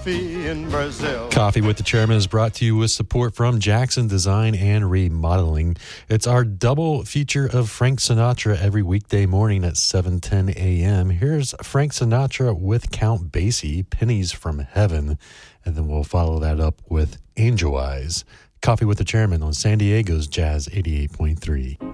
coffee in Brazil. Coffee with the Chairman is brought to you with support from Jackson Design and Remodeling. It's our double feature of Frank Sinatra every weekday morning at 7:10 a.m. Here's Frank Sinatra with Count Basie, Pennies from Heaven, and then we'll follow that up with Angel Eyes. Coffee with the Chairman on San Diego's Jazz 88.3.